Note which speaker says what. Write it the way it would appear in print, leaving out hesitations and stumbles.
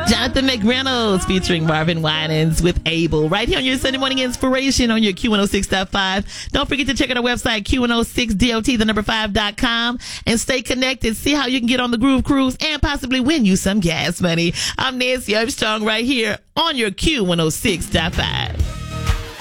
Speaker 1: Jonathan McReynolds featuring Marvin Winans with Abel. Right here on your Sunday morning inspiration on your Q106.5. Don't forget to check out our website, Q106DOT5.com, and stay connected. See how you can get on the Groove Cruise and possibly win you some gas money. I'm Nancy Armstrong right here on your Q106.5.